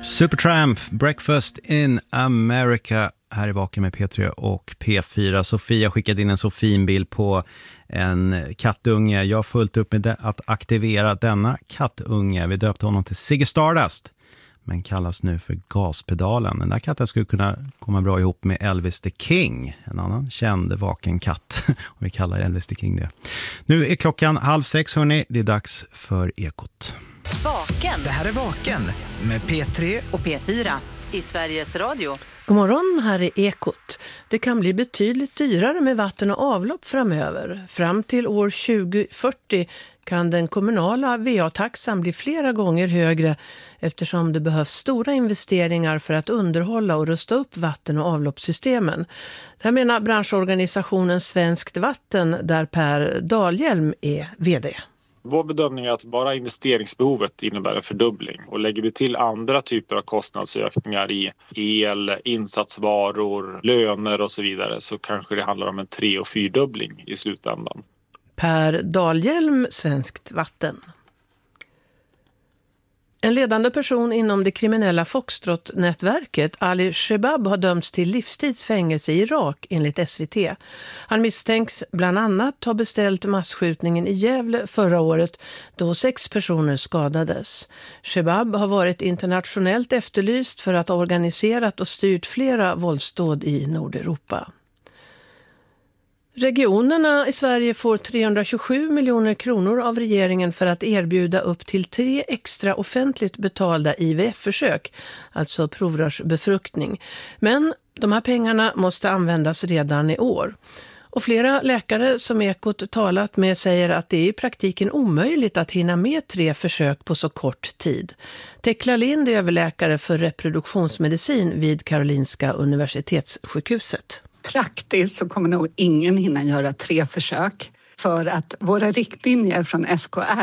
Supertramp, Breakfast in America. Här är Vaken med P3 och P4. Sofia skickade in en så fin bild på en kattunge. Jag har fullt upp med att aktivera denna kattunge. Vi döpte honom till Ziggy Stardust, men kallas nu för Gaspedalen. Den där katten skulle kunna komma bra ihop med Elvis the King, en annan känd vaken katt. Och vi kallar Elvis the King det. Nu är klockan 5:30, hörni. Det är dags för Ekot. Vaken. Det här är Vaken med P3 och P4 i Sveriges Radio. God morgon, här är Ekot. Det kan bli betydligt dyrare med vatten och avlopp framöver. Fram till år 2040 kan den kommunala VA-taxan bli flera gånger högre eftersom det behövs stora investeringar för att underhålla och rusta upp vatten- och avloppssystemen. Det här menar branschorganisationen Svenskt Vatten, där Per Dahlhjelm är vd. Vår bedömning är att bara investeringsbehovet innebär en fördubbling, och lägger vi till andra typer av kostnadsökningar i el, insatsvaror, löner och så vidare, så kanske det handlar om en 3- och 4-dubbling i slutändan. Per Dahlhjelm, Svenskt Vatten. En ledande person inom det kriminella Foxtrot-nätverket, Ali Shebab, har dömts till livstidsfängelse i Irak enligt SVT. Han misstänks bland annat ha beställt massskjutningen i Gävle förra året då 6 personer skadades. Shebab har varit internationellt efterlyst för att ha organiserat och styrt flera våldsdåd i Nordeuropa. Regionerna i Sverige får 327 miljoner kronor av regeringen för att erbjuda upp till 3 extra offentligt betalda IVF-försök, alltså provrörsbefruktning. Men de här pengarna måste användas redan i år. Och flera läkare som Ekot talat med säger att det är i praktiken omöjligt att hinna med 3 försök på så kort tid. Tekla Lind är överläkare för reproduktionsmedicin vid Karolinska universitetssjukhuset. Praktiskt så kommer nog ingen hinna göra 3 försök, för att våra riktlinjer från SKR